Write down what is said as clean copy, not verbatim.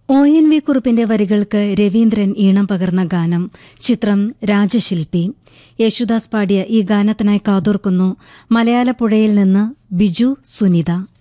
ONV കുറുപ്പിന്റെ വരികൾക്ക് രവീന്ദ്രൻ ഈണം പകർന്ന ഗാനം. ചിത്രം രാജശില്പി. യേശുദാസ് പാടിയ ഈ ഗാനത്തിനായി കാതോർക്കുന്നു മലയാളപ്പുഴയിൽ നിന്ന് ബിജു സുനിത.